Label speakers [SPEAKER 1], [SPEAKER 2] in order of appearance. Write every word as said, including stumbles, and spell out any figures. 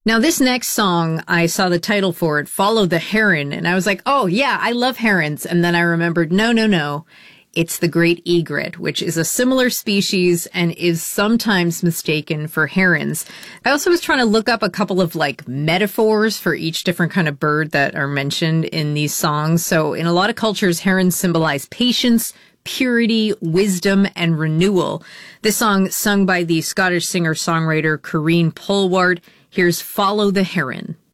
[SPEAKER 1] Now, this next song, I saw the title for it, Follow the Heron, and I was like, oh, yeah, I love herons. And then I remembered, no, no, no, it's the great egret, which is a similar species and is sometimes mistaken for herons. I also was trying to look up a couple of, like, metaphors for each different kind of bird that are mentioned in these songs. So in a lot of cultures, herons symbolize patience, purity, wisdom, and renewal. This song, sung by the Scottish singer-songwriter Corrine Polwart, here's Follow the Heron.